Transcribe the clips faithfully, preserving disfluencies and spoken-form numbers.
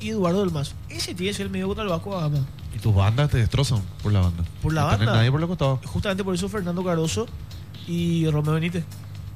y Eduardo del Mazo. Ese tiene que ser el medio contra el Vasco da Gama. Y tus bandas te destrozan por la banda. Por la no banda. tenés nadie por los costados. Justamente por eso Fernando Cardoso y Romeo Benítez.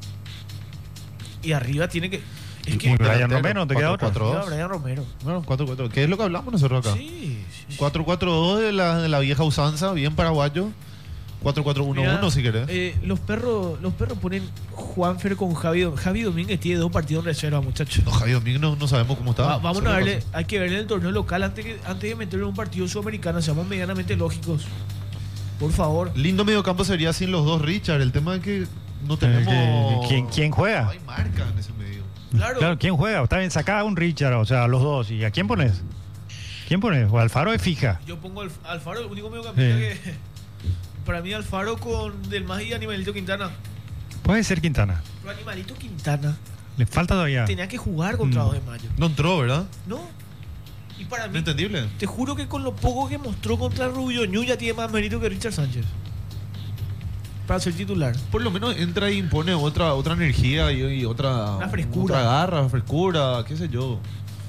Y arriba tiene que... Es Y que... Brian Romero, ¿te queda otra? cuatro Arriba dos. Brian Romero. Bueno, cuatro cuatro. ¿Qué es lo que hablamos nosotros acá? Sí, sí, sí. cuatro cuatro dos de la, de la vieja usanza, bien paraguayo. cuatro cuatro uno uno Mira, si querés. eh, los perros los perros ponen Juanfer con Javi Dom- Javi Domínguez tiene dos partidos en reserva, muchachos. No, Javi Domingo no, no sabemos cómo está. Va- vamos Eso a es lo verle, que hay que verle en el torneo local antes, que, antes de meterlo en un partido sudamericano, seamos medianamente lógicos. Por favor. pasa. Lindo mediocampo sería sin los dos Richard. El tema es que no tenemos. ¿Quién, quién juega? No hay marca en ese medio. Claro. Claro, ¿quién juega? Está bien, sacá un Richard, o sea, los dos. ¿Y a quién pones? ¿Quién pones? O Alfaro es fija. Yo pongo al Alfaro, el único mediocampista Sí. que... Para mí Alfaro con Del Más y Animalito Quintana. Puede ser Quintana. Pero Animalito Quintana Le falta todavía. tenía que jugar contra Mm. dos de mayo. No entró, ¿verdad? ¿No? Y para mí, Entendible. te juro que con lo poco que mostró contra Rubio Ñu ya tiene más mérito que Richard Sánchez. Para ser titular. Por lo menos entra y impone otra otra energía y, y otra. Una frescura. Otra garra, frescura, qué sé yo.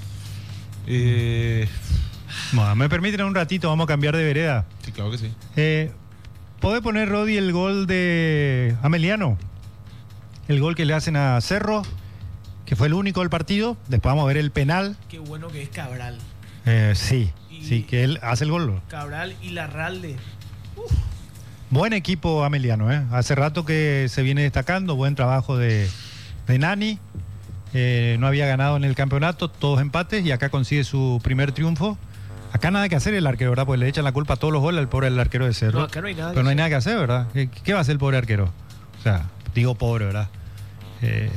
Eh, Bueno, me permiten un ratito, vamos a cambiar de vereda. sí, claro que sí. Eh, ¿Podés poner, Rodi, el gol de Ameliano? El gol que le hacen a Cerro, que fue el único del partido. Después vamos a ver el penal. Qué bueno que es Cabral. Eh, sí, Y- sí, que él hace el gol. Cabral y Larralde. Buen equipo Ameliano, ¿eh? Hace rato que se viene destacando, buen trabajo de, de Nani. Eh, no había ganado en el campeonato, todos empates, y acá consigue su primer triunfo. Acá nada que hacer el arquero, ¿verdad? Pues le echan la culpa a todos los goles al pobre del arquero de Cerro. No, acá no hay nada. Pero no hay nada que hacer, ¿verdad? ¿Qué, qué va a hacer el pobre arquero? O sea, digo pobre, ¿verdad? Eh,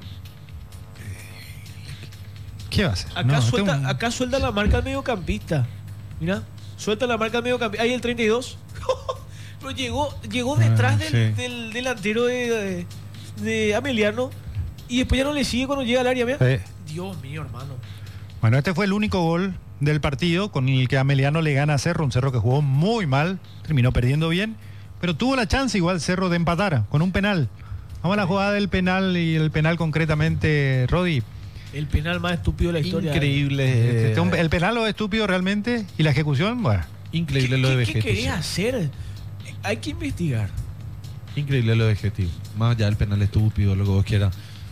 ¿Qué va a hacer? Acá, No, suelta, tengo un- acá suelta la marca al mediocampista. Mira, suelta la marca al mediocampista. Ahí el treinta y dos. Pero llegó, llegó detrás Ah, del, sí. del delantero de, de, de Ameliano. Y después ya no le sigue cuando llega al área. Mira. Eh, Dios mío, hermano. Bueno, este fue el único gol del partido con el que Ameliano le gana a Cerro, un Cerro que jugó muy mal, terminó perdiendo bien, pero tuvo la chance igual Cerro de empatar con un penal. Vamos a la jugada del penal y el penal concretamente, Rodi. El penal más estúpido de la historia. Increíble. Este, un- el penal lo estúpido realmente y la ejecución, bueno. ¿Qué, Increíble lo de qué, qué Vegetti. querés hacer? Hay que investigar. Increíble lo de Vegetti. Más allá del penal estúpido, lo que vos quieras.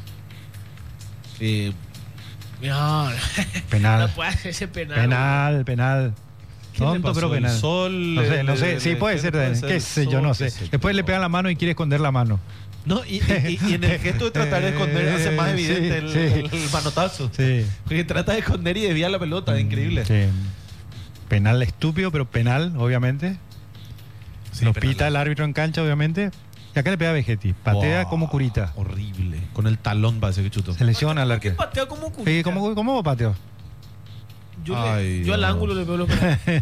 Eh, No, Penal. no puede hacer ese penal. Penal, penal. ¿qué le Tonto, pasó? pero El penal. sol, No sé, le- no sé. le- Sí, le- puede ¿qué ser. puede Qué ser? sé yo, Sol, no qué sé. sé yo. Después le pegan la mano y quiere esconder la mano. No, y, y- y en el gesto de tratar de esconder hace más Sí, evidente el, sí. el- el manotazo. Sí. Porque trata de esconder y desvía la pelota, increíble. Sí. Penal estúpido, pero penal, obviamente. Sí, Lo penal. pita el árbitro en cancha, obviamente. Y acá le pega a Vegetti. Patea Wow, como curita. Horrible. Con el talón parece que chutó. Se lesiona al ¿Qué arquero. patea como curita? Sí, ¿Cómo, cómo pateó? Yo, Ay, le- yo al Dios. ángulo le veo los penales.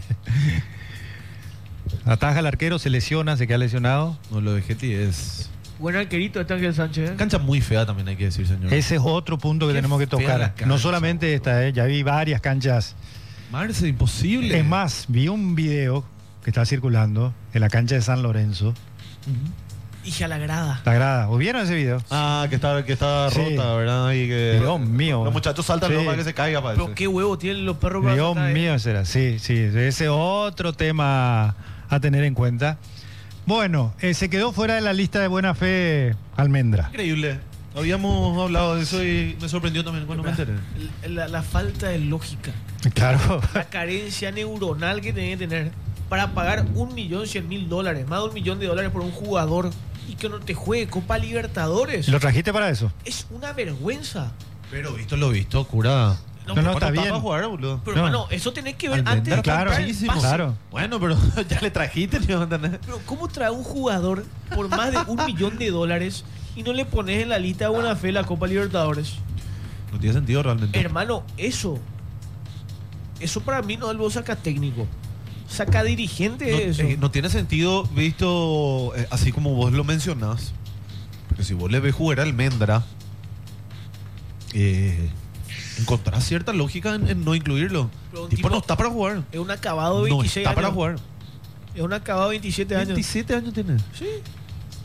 Ataja al arquero, se lesiona, se queda lesionado. No, lo de Vegetti es... Buen arquerito este Ángel Sánchez. ¿eh? Cancha muy fea también, hay que decir, señor. Ese es otro punto que Qué tenemos que fea la tocar. cancha, No solamente esta, ¿eh? Ya vi varias canchas. Marce, imposible. Es más, vi un video que está circulando en la cancha de San Lorenzo. Ujú. Hija la grada. La grada. ¿O vieron ese video? Ah, que está, que está Sí. rota, ¿verdad? Y que Dios mío. los muchachos saltan Sí. no para que se caiga, parece. Pero qué huevo tienen los perros para Dios saltar, ¿eh? mío, será. Sí, sí. Ese otro tema a tener en cuenta. Bueno, eh, se quedó fuera de la lista de buena fe Almendra. Increíble. Habíamos hablado de eso y me sorprendió también cuando me enteré. La, la falta de lógica, Claro. la carencia neuronal que tiene que tener para pagar un millón cien mil dólares, más de un millón de dólares por un jugador y que no te juegue Copa Libertadores. ¿Lo trajiste para eso? Es una vergüenza. Pero visto lo visto, cura. No, No, no, pero, está bien. Para jugar, boludo. pero, no. hermano, eso tenés que ver Almendra, antes de claro, comprar el sí, pase. claro. Bueno, pero ya le trajiste, ¿no? ¿Entendés? Pero ¿cómo trae un jugador por más de un millón de dólares y no le pones en la lista de buena fe la Copa Libertadores? No tiene sentido realmente. Hermano, eso eso para mí no lo saca técnico, saca dirigente No, de eso. eh, no tiene sentido visto eh, así como vos lo mencionás. Porque si vos le ves jugar a Almendra, eh, encontrás cierta lógica en, en no incluirlo. Pero un El tipo tipo- no está para jugar. Es un acabado de No veintiséis está años. para jugar. Es un acabado de veintisiete años. veintisiete años tiene. Sí,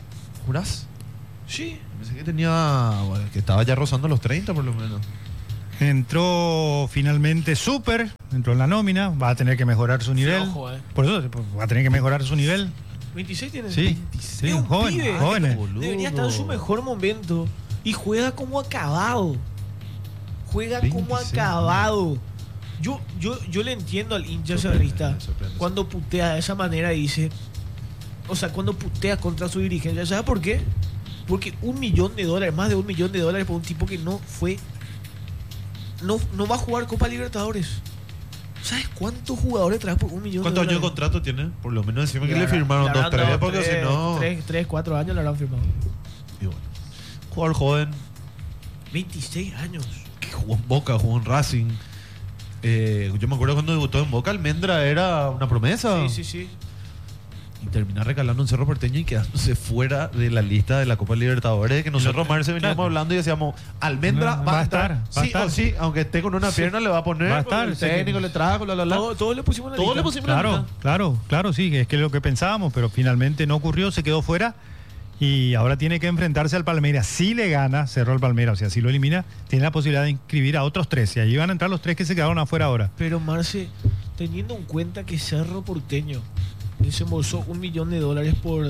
¿Jurás? sí. Pensé que tenía. Bueno, que estaba ya rozando los treinta por lo menos. Entró finalmente Super, entró en la nómina, va a tener que mejorar su nivel. Ojo, eh. Por eso pues, va a tener que mejorar su nivel. veintiséis tiene. Sí, Es sí, un joven, pibe. jóvenes. Debería estar en su mejor momento. Y juega como acabado. Juega como veintiséis. acabado. Yo, yo, yo le entiendo al hincha cerrista me sorprende. cuando putea de esa manera y dice. O sea, cuando putea contra su dirigencia. ¿Sabes por qué? Porque un millón de dólares, más de un millón de dólares por un tipo que no fue. No, no va a jugar Copa Libertadores. ¿Sabes cuántos jugadores traes por un millón de ¿Cuántos dólares? años de contrato tiene? Por lo menos decime que Le le habrán- firmaron le dos, habrán tres, dado porque si tres, no. Tres, tres, cuatro años le habrán firmado. Y bueno. Jugador joven, veintiséis años. que jugó en Boca, jugó en Racing. Eh, yo me acuerdo cuando debutó en Boca, Almendra era una promesa. Sí, sí, sí. Y terminar recalando en Cerro Porteño y quedándose fuera de la lista de la Copa Libertadores. Que nosotros, Marce, veníamos claro. hablando y decíamos: Almendra No, va, a estar. va a Sí estar. o sí, aunque esté con una Sí. pierna, le va a poner. Va a porque estar, el sí que- técnico le trajo, bla, bla, bla. Todo, todo le pusimos en la Todo lista. le pusimos en la Claro, lista. claro, claro, sí, es que es lo que pensábamos, pero finalmente no ocurrió, se quedó fuera y ahora tiene que enfrentarse al Palmeiras. Si le gana, cerró el Palmeiras, o sea, si lo elimina, tiene la posibilidad de inscribir a otros tres y ahí van a entrar los tres que se quedaron afuera ahora. Pero Marce, teniendo en cuenta que Cerro Porteño desembolsó un millón de dólares por,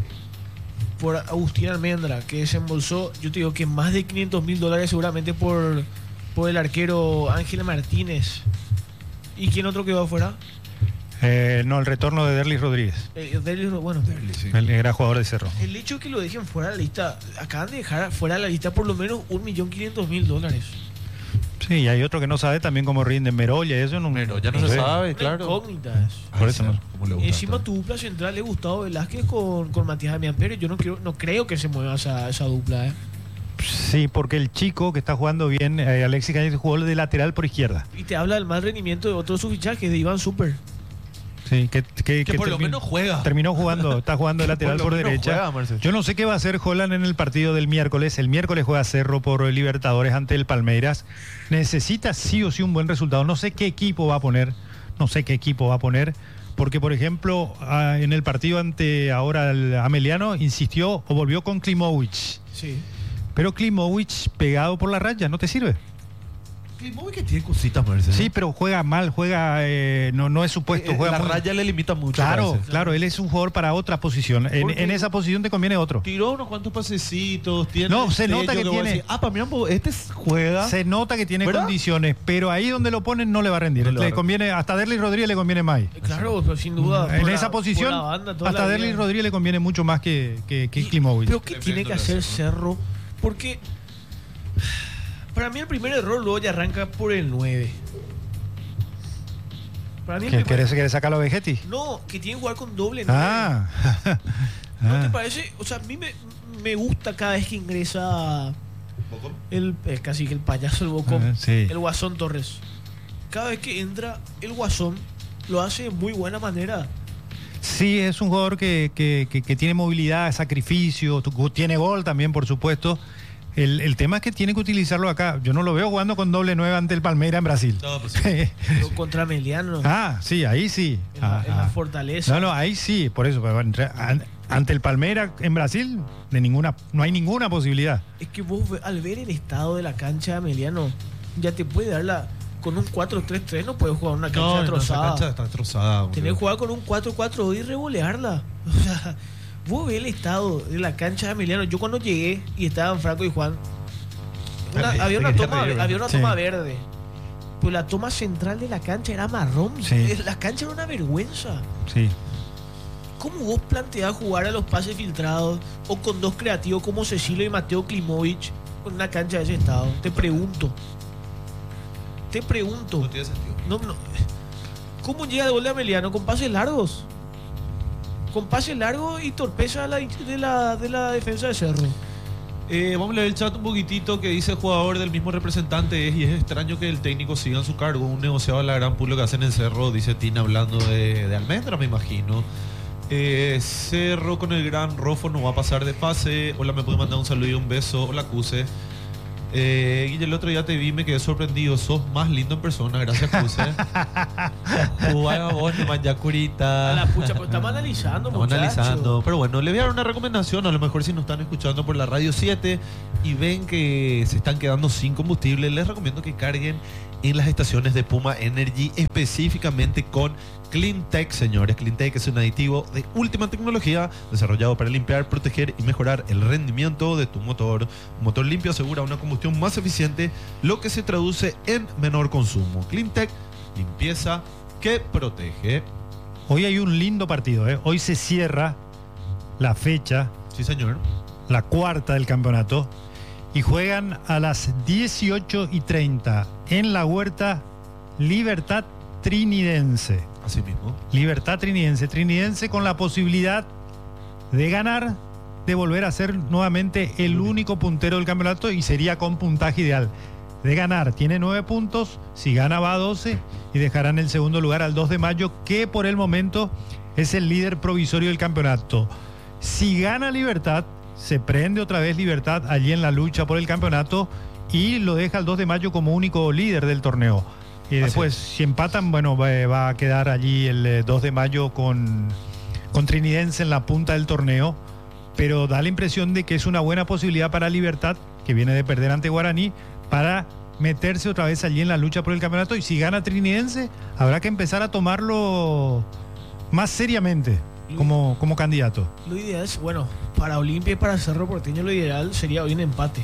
por Agustín Almendra, que desembolsó, yo te digo que más de quinientos mil dólares seguramente por, por el arquero Ángel Martínez. ¿Y quién otro quedó afuera? Eh, no, el retorno de Derlis Rodríguez, Eh, Delis- bueno, Sí. el era jugador de Cerro. el hecho de que lo dejen fuera de la lista, acaban de dejar fuera de la lista por lo menos un millón quinientos mil dólares. Sí, y hay otro que no sabe también cómo rinde Merolla, eso no, Pero ya no no se sé. sabe, Una claro. incógnita es. Por eso no. ¿Cómo le gusta Encima tanto? tu dupla central es Gustavo Velázquez con, con Matías Damián Pérez. Yo no creo, no creo que se mueva esa, esa dupla. ¿eh? Sí, porque el chico que está jugando bien, eh, Alexis Cañete, jugó de lateral por izquierda. Y te habla del mal rendimiento de otro de sus fichajes, de Iván Super. Sí, que, que, Que por lo termi- menos juega. Terminó jugando, está jugando de lateral Por por, lo menos derecha. juega, Marcelo. Yo no sé qué va a hacer Holland en el partido del miércoles. El miércoles juega Cerro por Libertadores ante el Palmeiras. Necesita sí o sí un buen resultado. No sé qué equipo va a poner, no sé qué equipo va a poner, porque por ejemplo ah, en el partido ante ahora el Ameliano insistió o volvió con Klimovic. Sí. Pero Klimovic pegado por la raya, ¿no te sirve? Muy que tiene cositas, Marcelo. Sí, pero juega mal, juega, eh, no, no es su puesto. Eh, Juega la muy- raya le limita mucho. Claro, parece. claro, él es un jugador para otra posición. En, Porque- en esa posición te conviene otro. Tiró unos cuantos pasecitos. Tiene No, se destello nota que vos tiene- decís, ah, para mí, ambos, este juega. Se nota que tiene ¿Verdad? condiciones, pero ahí donde lo ponen no le va a rendir. No le va a le rendir. conviene, hasta Derlis Rodríguez le conviene más. ahí. Eh, Claro, pero sin duda. En por esa la- posición, por la banda toda hasta la Derlis vida. Rodríguez le conviene mucho más que, que, que Y- Klimovic. Pero ¿qué Tremendo tiene que lo de hacer Cerro. Cerro? Porque para mí el primer error luego ya arranca por el nueve. Para mí el ¿Qué, primer- ¿Querés, querés sacarlo a Vegetti? No, que tiene que jugar con doble nueve. Ah. ¿No te Ah. parece? O sea, a mí me, me gusta cada vez que ingresa el, el- casi que el payaso, el bocón, Ah, sí. el Guasón Torres. Cada vez que entra el Guasón, lo hace de muy buena manera. Sí, es un jugador que, que- que- que tiene movilidad, sacrificio, tu- tiene gol también, por supuesto. El, el tema es que tiene que utilizarlo acá. Yo no lo veo jugando con doble nueve ante el Palmeiras en Brasil. No, pues sí. Pero contra Meliano, Ah, sí, ahí sí. en, la, Ah, en la ah. fortaleza. No, no, ahí sí, por eso. pero entre- an- ante el Palmeiras en Brasil, de ninguna, no hay ninguna posibilidad. Es que vos ve- al ver el estado de la cancha de Meliano, ya te puede dar la. Con un cuatro tres tres no puedes jugar una cancha No, no, esa trozada. cancha está trozada. boludo. Tenés que jugar con un cuatro cuatro dos y revolearla. O sea, vos ves el estado de la cancha de Emiliano. Yo cuando llegué y estaban Franco y Juan, una- Te- había te una quería toma, reír, ¿verdad? había una Sí. toma verde. Pues la toma central de la cancha era marrón. Sí. La cancha era una vergüenza. Sí. ¿Cómo vos planteás jugar a los pases filtrados o con dos creativos como Cecilio y Mateo Klimovic con una cancha de ese estado? Te pregunto. Te pregunto. No tiene sentido. No, no. ¿Cómo llega el gol de Ameliano? Con pases largos. Con pases largos y torpeza de la, de la, de la defensa de Cerro. Eh, vamos a leer el chat un poquitito que dice el jugador del mismo representante es y es extraño que el técnico siga en su cargo. Un negociado a la gran pulo que hacen en Cerro, dice Tina hablando de, de Almendra, me imagino. Eh, Cerro con el gran Rofo no va a pasar de pase. Hola, me puede mandar un saludo y un beso. Hola, Cuse. Eh, Guille, el otro día te vi, me quedé sorprendido. Sos más lindo en persona, gracias, Puse. Jugaba vos, nomás ya curita. A la pucha, pero estamos analizando, Estamos muchachos. analizando. Pero bueno, le voy a dar una recomendación. A lo mejor si nos están escuchando por la Radio siete y ven que se están quedando sin combustible, les recomiendo que carguen en las estaciones de Puma Energy, específicamente con Cleantech, señores. Cleantech es un aditivo de última tecnología desarrollado para limpiar, proteger y mejorar el rendimiento de tu motor. Un motor limpio asegura una combustión más eficiente, lo que se traduce en menor consumo. Cleantech, limpieza que protege. Hoy hay un lindo partido, ¿eh? Hoy se cierra la fecha, Sí, señor. la cuarta del campeonato, y juegan a las dieciocho y treinta en la Huerta Libertad Trinidense. Así mismo. Libertad Trinidense. Trinidense con la posibilidad de ganar, de volver a ser nuevamente el único puntero del campeonato y sería con puntaje ideal. De ganar, tiene nueve puntos, si gana va a doce y dejará en el segundo lugar al dos de mayo, que por el momento es el líder provisorio del campeonato. Si gana Libertad, se prende otra vez Libertad allí en la lucha por el campeonato y lo deja el dos de mayo como único líder del torneo. Y después, si empatan, bueno, va, va a quedar allí el eh, dos de mayo con, con Trinidense en la punta del torneo, pero da la impresión de que es una buena posibilidad para Libertad, que viene de perder ante Guaraní, para meterse otra vez allí en la lucha por el campeonato. Y si gana Trinidense, habrá que empezar a tomarlo más seriamente como, como candidato. Lo ideal es, bueno, para Olimpia y para Cerro Porteño lo ideal sería hoy un empate.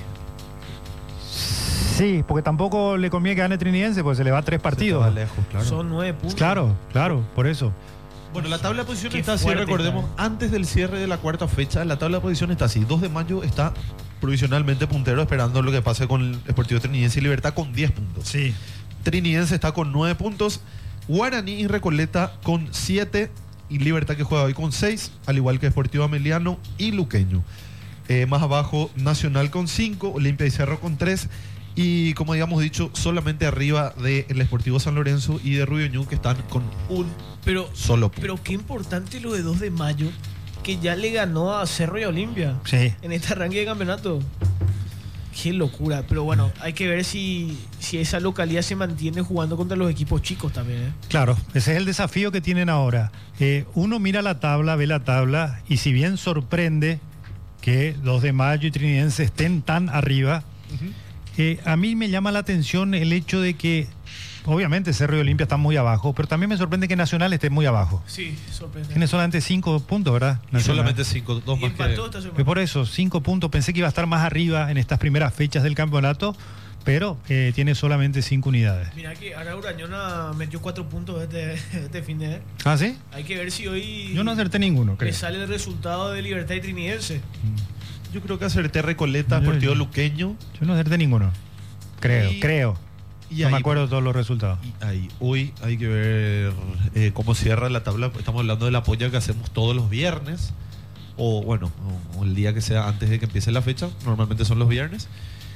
Sí, porque tampoco le conviene que gane Trinidense, porque se le va a tres partidos. Se te va lejos, claro. Son nueve puntos. Claro, claro, por eso. Bueno, la tabla de posiciones Qué está así, fuerte recordemos, está. antes del cierre de la cuarta fecha, la tabla de posiciones está así. dos de mayo está provisionalmente puntero, esperando lo que pase con el Sportivo Trinidense y Libertad con diez puntos. Sí. Trinidense está con nueve puntos, Guaraní y Recoleta con siete y Libertad, que juega hoy, con seis, al igual que Sportivo Ameliano y Luqueño. Eh, más abajo, Nacional con cinco, Olimpia y Cerro con tres. Y como habíamos dicho, solamente arriba del Sportivo San Lorenzo y de Rubio Ñu, que están con un Pero, solo punto. pero qué importante lo de dos de mayo, que ya le ganó a Cerro y a Olimpia Sí. en este arranque de campeonato. Qué locura. Pero bueno, hay que ver si, si esa localidad se mantiene jugando contra los equipos chicos también, ¿eh? Claro, ese es el desafío que tienen ahora. Eh, uno mira la tabla, ve la tabla, y si bien sorprende que dos de mayo y Trinidense estén tan arriba, eh, a mí me llama la atención el hecho de que, obviamente Cerro y Olimpia están muy abajo, pero también me sorprende que Nacional esté muy abajo. Sí, sorprende. Tiene solamente cinco puntos, ¿verdad? Y Nacional. solamente cinco, dos Y más que... empató esta semana. Y por eso, cinco puntos. Pensé que iba a estar más arriba en estas primeras fechas del campeonato, pero eh, tiene solamente cinco unidades. Mira que ahora Urañona metió cuatro puntos este, este fin de... ¿Ah, sí? Hay que ver si hoy Yo no acerté ninguno, le creo. sale el resultado de Libertad y Trinidense. Yo creo que acerté Recoleta, Yo- Sportivo Luqueño. Yo no acerté ninguno. Creo, Y- creo. Y No ahí, me acuerdo todos los resultados. y ahí, hoy hay que ver eh, cómo cierra la tabla. Estamos hablando de la polla que hacemos todos los viernes. O bueno, o, o el día que sea antes de que empiece la fecha. Normalmente son los viernes.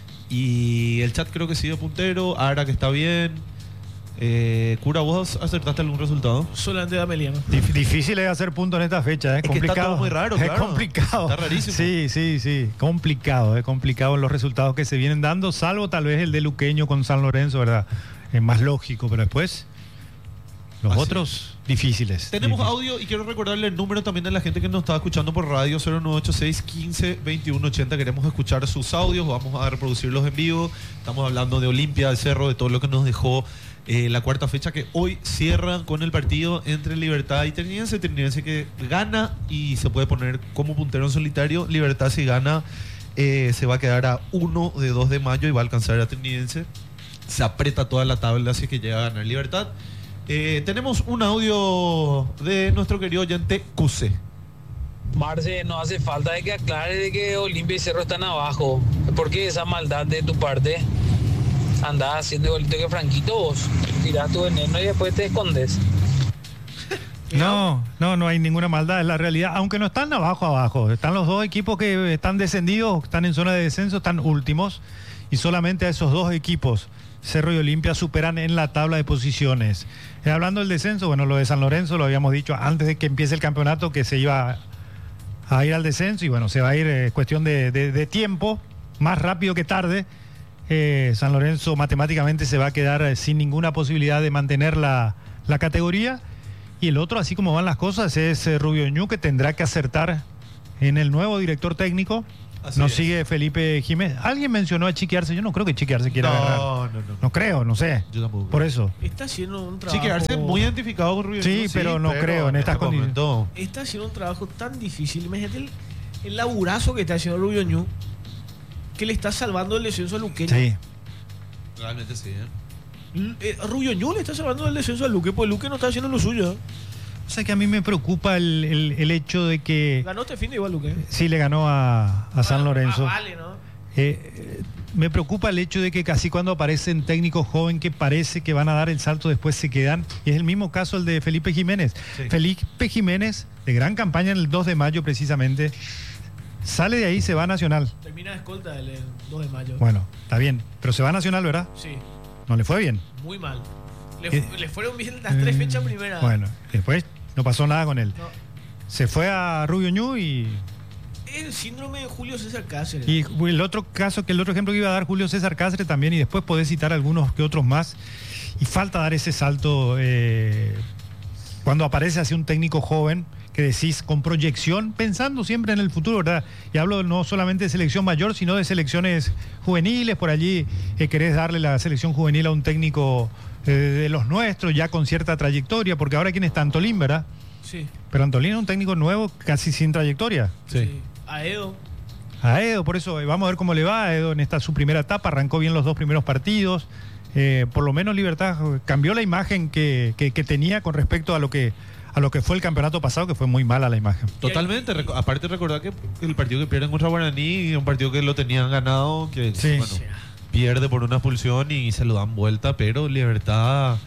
Y el chat creo que sigue puntero. Ara que está bien. Eh, Cura, ¿vos acertaste algún resultado? Solamente de Ameliano. Dif- difícil es hacer puntos en esta fecha, es Es que está complicado. todo muy raro, es claro. complicado. Está rarísimo. Sí, sí, sí. Complicado, es complicado los resultados que se vienen dando, salvo tal vez el de Luqueño con San Lorenzo, ¿verdad? Es más lógico, pero después los Así otros difíciles. Tenemos Difíciles. audio y quiero recordarle el número también de la gente que nos está escuchando por radio, cero nueve ocho seis, quince, veintiuno ochenta. Queremos escuchar sus audios, vamos a reproducirlos en vivo. Estamos hablando de Olimpia, del Cerro, de todo lo que nos dejó eh, la cuarta fecha, que hoy cierra con el partido entre Libertad y Trinidense. Trinidense que gana y se puede poner como puntero en solitario. Libertad, si gana, eh, se va a quedar a uno de dos de mayo y va a alcanzar a Trinidense. Se aprieta toda la tabla, así que llega a ganar Libertad. Eh, tenemos un audio de nuestro querido oyente Cuse. Marce, no hace falta de que aclare de que Olimpia y Cerro están abajo. ¿Por qué esa maldad de tu parte? Andás haciendo igualito que Franquito vos. Tirás tu veneno y después te escondes. No, no, no hay ninguna maldad, es la realidad. Aunque no están abajo, abajo. Están los dos equipos que están descendidos, están en zona de descenso, están últimos. Y solamente a esos dos equipos, Cerro y Olimpia, superan en la tabla de posiciones. Eh, hablando del descenso, bueno, lo de San Lorenzo lo habíamos dicho antes de que empiece el campeonato, que se iba a ir al descenso. Y bueno, se va a ir, eh, cuestión de, de- de tiempo, más rápido que tarde. eh, San Lorenzo matemáticamente se va a quedar eh, sin ninguna posibilidad de mantener la, la categoría. Y el otro, así como van las cosas, es eh, Rubio Ñu, que tendrá que acertar en el nuevo director técnico. Así Nos es. sigue Felipe Jiménez. Alguien mencionó a Chiqui Arce. Yo no creo que Chiqui Arce quiera agarrar. No, no, no. No creo, no sé. Yo tampoco. Por eso. Está haciendo un trabajo. Sí, quedarse muy identificado con Rubio Sí, Ñu, pero no creo en estas este condiciones. momento- Está haciendo un trabajo tan difícil. Imagínate el, el laburazo que está haciendo Rubio Ñu, que le está salvando el descenso a Luqueño. Sí. Realmente sí, ¿eh? L- eh, Rubio Ñu le está salvando el descenso a Luque, porque Luque no está haciendo lo suyo. O sea que a mí me preocupa el, el- el hecho de que Ganó este fin de igual Luque. sí le ganó a, a San Lorenzo. Ah, vale, ¿no? Eh, eh, me preocupa el hecho de que casi cuando aparecen técnicos jóvenes que parece que van a dar el salto, después se quedan. Y es el mismo caso el de Felipe Jiménez. Sí. Felipe Jiménez, de gran campaña en el dos de mayo precisamente, sale de ahí, se va a Nacional. Termina de escolta el, el dos de mayo. Bueno, está bien, pero se va a Nacional, ¿verdad? Sí, No le fue bien. muy mal. Le, Eh, fu- le fueron bien las tres Mm, fechas primeras. Bueno, después no pasó nada con él. No, Se fue a Rubio Ñu y el síndrome de Julio César Cáceres. Y el otro caso, que el otro ejemplo que iba a dar Julio César Cáceres también, y después podés citar algunos que otros más, y falta dar ese salto eh, cuando aparece así un técnico joven que decís con proyección, pensando siempre en el futuro, ¿verdad? Y hablo no solamente de selección mayor, sino de selecciones juveniles, por allí eh, querés darle la selección juvenil a un técnico eh, de los nuestros, ya con cierta trayectoria, porque ahora quién está Antolín, ¿verdad? Sí, Pero Antolín es un técnico nuevo, casi sin trayectoria. sí. A Edo. A Edo, por eso eh, vamos a ver cómo le va a Edo en esta su primera etapa, arrancó bien los dos primeros partidos, eh, por lo menos Libertad eh, cambió la imagen que, que- que tenía con respecto a lo que a lo que fue el campeonato pasado, que fue muy mala la imagen. Totalmente. Reco- aparte recordar que el partido que pierden contra Guaraní es un partido que lo tenían ganado, que Sí. bueno, pierde por una expulsión y se lo dan vuelta, pero Libertad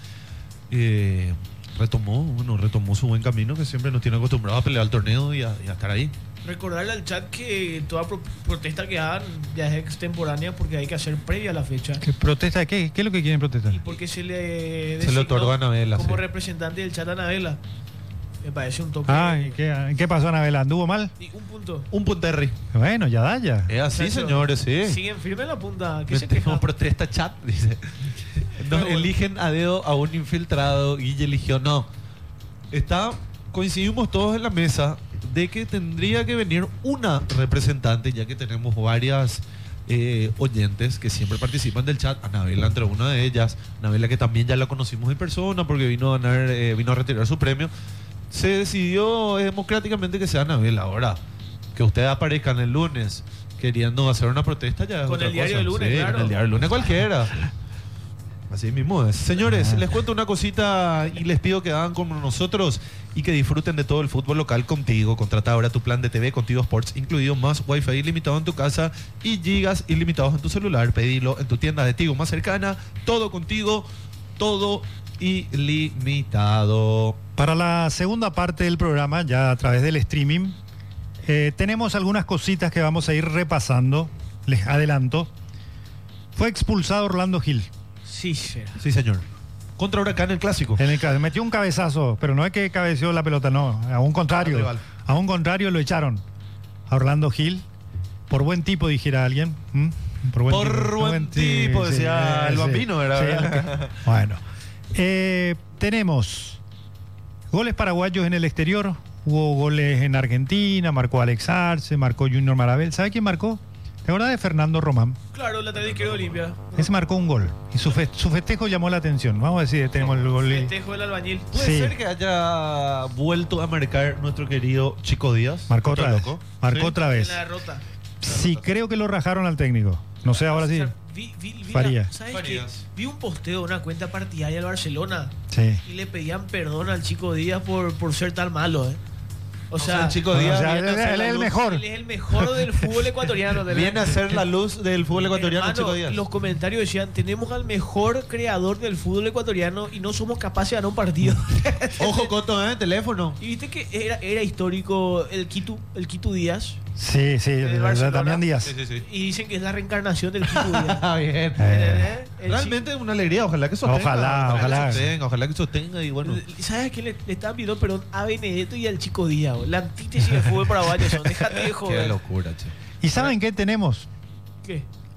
eh, retomó, bueno, retomó su buen camino, que siempre nos tiene acostumbrados a pelear el torneo y a, y a estar ahí. Recordarle al chat que toda pro- protesta que hagan ya es extemporánea porque hay que hacer previa a la fecha. ¿Qué protesta? ¿Qué, qué es lo que quieren protestar? Y porque se le Se le designó otorgó a Anabela, como sí. representante del chat a Anabela. Me parece un toque. Ah, ¿y qué, qué pasó, Anabela? ¿Anduvo mal? Y un punto. Un punterri. Bueno, ya da ya. Es así, Muchacho, señores, sí. Siguen firme en la punta. ¿Qué se Metemos queja? protesta chat, dice. Nos bueno. eligen a dedo a un infiltrado. Guille eligió no. Está, coincidimos todos en la mesa de que tendría que venir una representante, ya que tenemos varias eh, oyentes que siempre participan del chat. Anabela entre una de ellas. Anabela, que también ya la conocimos en persona porque vino a ganar, eh, vino a retirar su premio. Se decidió democráticamente que sea Anabela. Ahora, que ustedes aparezcan el lunes queriendo hacer una protesta ya es Con otra el diario cosa. del lunes, Sí, claro. con el diario del lunes cualquiera. Así mismo es. Señores, les cuento una cosita y les pido que hagan como nosotros y que disfruten de todo el fútbol local contigo. Contrata ahora tu plan de T V Contigo Sports, incluido más Wi-Fi ilimitado en tu casa y gigas ilimitados en tu celular. Pedilo en tu tienda de Tigo más cercana. Todo contigo, todo ilimitado. Para la segunda parte del programa, ya a través del streaming, eh, tenemos algunas cositas que vamos a ir repasando. Les adelanto. Fue expulsado Orlando Gil. Sí, será. Sí, señor. Contra Huracán el clásico. En el ca- metió un cabezazo, pero no es que cabeceó la pelota, no. A un contrario. Al rival. A un contrario lo echaron. A Orlando Gil. Por buen tipo, dijera alguien. ¿Mm? Por buen ti- tipo, decía el Bambino, ¿verdad? Sí. Bueno. Eh, tenemos goles paraguayos en el exterior. Hubo goles en Argentina. Marcó Alex Arce, marcó Junior Marabel. ¿Sabe quién marcó? ¿Te acuerdas de Fernando Román? Claro, la tele quedó limpia. Ese marcó un gol. Y su, fe- su festejo llamó la atención. Vamos a decir, tenemos el gol. y- Festejo del albañil. ¿Puede Sí. ser que haya vuelto a marcar nuestro querido Chico Díaz? Marcó ¿Otro otra vez. loco? Marcó Sí. otra En vez. la derrota. Sí, creo que lo rajaron al técnico. No sé, ahora O sí. sea, vi, vi, vi Farías. la- ¿Sabes Farías. qué? Vi un posteo de una cuenta partidaria del Barcelona Sí. y le pedían perdón al Chico Díaz por, por ser tan malo, ¿eh? O O sea, sea, el Chico o Díaz sea, viene, él- a hacer él la es el luz- mejor. él es el mejor del fútbol ecuatoriano. ¿verdad? viene a ser la luz del fútbol ecuatoriano, Hermano, Chico Díaz. los comentarios decían, tenemos al mejor creador del fútbol ecuatoriano y no somos capaces de ganar un partido. Ojo, Coto, ¿eh? Teléfono. Y viste que era, era histórico el Quito, el Quito Díaz. Sí, sí, El de verdad, Barcelona. Damián Díaz. Sí, sí, sí. Y dicen que es la reencarnación del Quito Díaz. Ah, bien. Eh, ¿Entendés? El Realmente una alegría, ojalá que sostenga. Ojalá, ojalá. que sostenga, ojalá que sostenga y bueno. chico- ¿Sabes a quién le, le estaban pidiendo perdón? A Benedetto y al Chico Díaz. bro. La antítesis del fútbol paraguayo son. Déjate de Qué joder. locura, che. ¿Y saben qué tenemos? ¿Qué?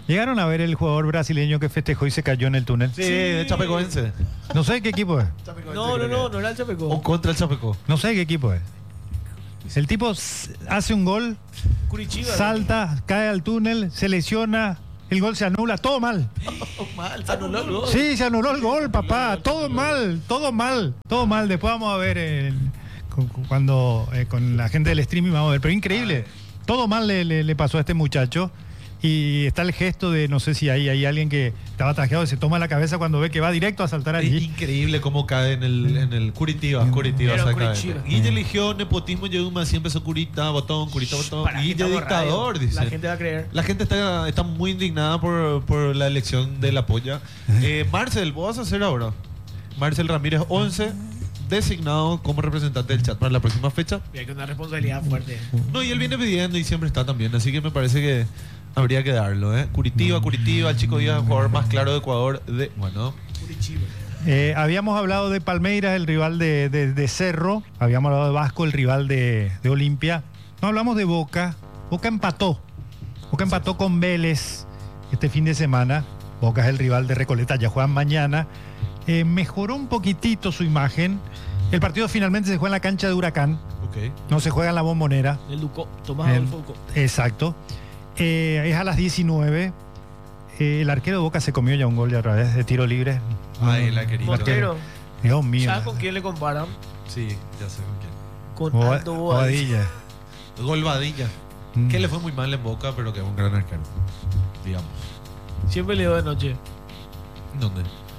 ¿Llegaron a ver el jugador brasileño que festejó y se cayó en el túnel? Sí, de Chapecoense. No sé qué equipo es. No, no, no, no era el Chapeco. O contra el Chapeco. No sé qué equipo es. El tipo s- hace un gol, Curitiba. salta, cae al túnel, se lesiona, el gol se anula, todo mal. Mal, se anuló el gol. Sí, se anuló el gol, papá. Todo mal, todo mal, todo mal. Después vamos a ver el- cu- cu- cuando eh, con la gente del streaming vamos a ver. Pero increíble, todo mal le, le- le pasó a este muchacho. Y está el gesto de, no sé si hay, hay alguien que estaba trajeado y se toma la cabeza cuando ve que va directo a saltar Es allí. increíble cómo cae en el, en el Curitiba. Curitiba, Pero exactamente. Curitiba. Guille eligió nepotismo, Yeduma siempre son Curita, botón, Curita, botón. Para que Guille estamos dictador, radio. dice. La gente va a creer. La gente está, está muy indignada por, por la elección de la polla. Eh, Marcel, ¿vos vas a hacer ahora? Marcel Ramírez, once, designado como representante del chat para la próxima fecha. Mira que una responsabilidad fuerte. No, y él viene pidiendo y siempre está también, así que me parece que habría que darlo, ¿eh? Curitiba, Curitiba, el Chico Díaz, el jugador más claro de Ecuador. De, bueno, Curitiba. Eh, habíamos hablado de Palmeiras, el rival de, de- de Cerro. Habíamos hablado de Vasco, el rival de, de Olimpia. No hablamos de Boca. Boca empató. Boca empató con Vélez este fin de semana. Boca es el rival de Recoleta, ya juegan mañana. Eh, mejoró un poquitito su imagen. El partido finalmente se juega en la cancha de Huracán. ok. No se juega en la Bombonera. El Ducó. Tomás El- Adolfo Ducó. Exacto. Eh, es a las diecinueve. Eh, el arquero de Boca se comió ya un gol de a través de tiro libre. Ay, la querida. Montero. Dios mío. ¿Sabes con quién le comparan? Sí, ya sé con quién. Con Boa- Aldo Bobadilla. Bobadilla. Golbadilla. Mm. Que le fue muy mal en Boca, pero que es un gran arquero. Digamos. Siempre le doy de noche. ¿Dónde?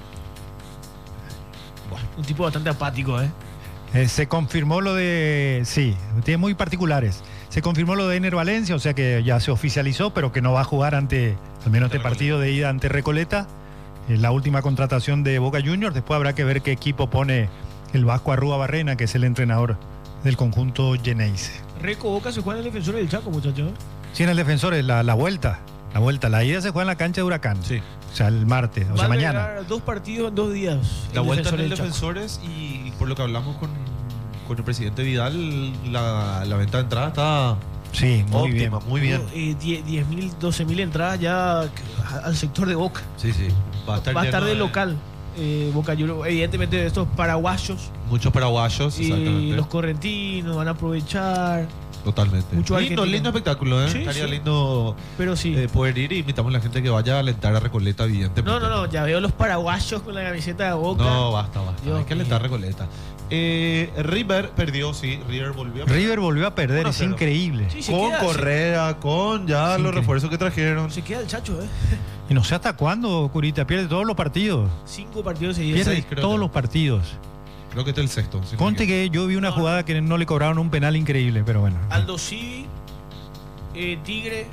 Un tipo bastante apático, ¿eh? Eh, se confirmó lo de... Sí, tiene muy particulares. Se confirmó lo de Ener Valencia, o sea que ya se oficializó, pero que no va a jugar ante, al menos este Ante partido de ida ante Recoleta. Eh, la última contratación de Boca Juniors. Después habrá que ver qué equipo pone el Vasco Arrúa Barrena, que es el entrenador del conjunto Geneise. Reco Boca se juega en el defensor del Chaco, muchachos. Sí, en el defensor es la, la vuelta. La vuelta, la ida se juega en la cancha de Huracán. Sí. O sea, el martes, o Va sea, a mañana. agregar dos partidos en dos días. La el vuelta en defensor el del Chaco. Defensores y por lo que hablamos con, con el presidente Vidal, la, la venta de entrada está Sí, muy bien. óptima, muy bien. Eh, diez mil, doce mil entradas ya al sector de Boca. Sí, sí. Va a estar, Va a estar lleno de local. Eh, Boca Juniors, evidentemente estos paraguayos Muchos paraguayos, y exactamente. los correntinos van a aprovechar. Totalmente. mucho lindo, argentino. lindo espectáculo, ¿eh? Sí, Estaría sí. lindo Pero sí. eh, poder ir y invitamos a la gente que vaya a alentar a Recoleta, evidentemente. no, no, no, ya veo los paraguayos con la camiseta de Boca. No, basta, basta. Dios Hay que alentar a mío. Recoleta. Eh, River perdió, sí. River volvió a perder. River volvió a perder, uno a es cero. increíble. Sí, se Con queda, Correa, con ya Sí, los que- refuerzos que trajeron. Se, se queda el chacho, ¿eh? Y no sé hasta cuándo, Curita, pierde todos los partidos. Cinco partidos seguidos. Pierde seis, creo todos que. los partidos. Creo que este es el sexto. si no me Conte equivoco. que yo vi una jugada que no le cobraron un penal increíble, pero bueno. Aldo Civi, eh, Tigre,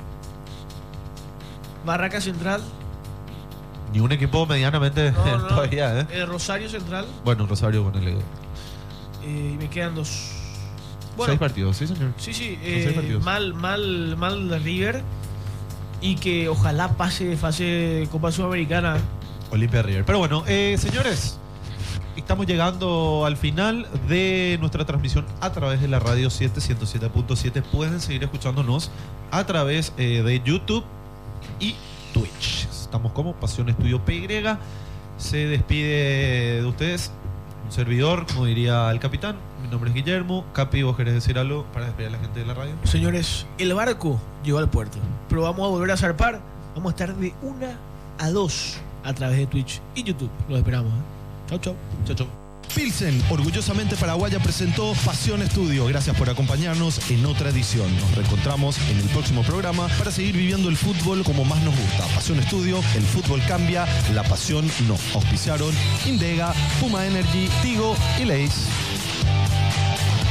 Barraca Central, Ni un equipo medianamente no, no, todavía, ¿eh? eh, Rosario Central, Bueno, Rosario, bueno, le eh, y me quedan dos. Seis partidos, sí, señor. Sí, sí, seis eh, partidos. mal, mal, mal River. Y que ojalá pase de fase de Copa Sudamericana. Olimpia River. Pero bueno, eh, señores, estamos llegando al final de nuestra transmisión a través de la radio siete, ciento siete punto siete. Pueden seguir escuchándonos a través eh, de YouTube y Twitch. Estamos como Pasión Estudio P Y. Se despide de ustedes un servidor, como diría el capitán. Mi nombre es Guillermo. Capi, ¿vos querés decir algo para despedir a la gente de la radio? Señores, el barco llegó al puerto. Pero vamos a volver a zarpar. Vamos a estar de una a dos a través de Twitch y YouTube. Los esperamos. ¿eh? Chau, chau. Chau, chau. Pilsen, orgullosamente paraguaya, presentó Pasión Estudio. Gracias por acompañarnos en otra edición. Nos reencontramos en el próximo programa para seguir viviendo el fútbol como más nos gusta. Pasión Estudio, el fútbol cambia, la pasión no. Auspiciaron Indega, Puma Energy, Tigo y Leis.